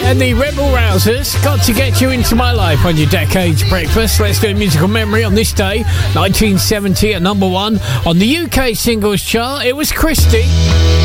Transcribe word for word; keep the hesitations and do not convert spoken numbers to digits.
and the Rebel Rousers. Got to get you into my life on your Decades Breakfast. Let's do a musical memory on this day, nineteen seventy, at number one on the U K singles chart. It was Christy.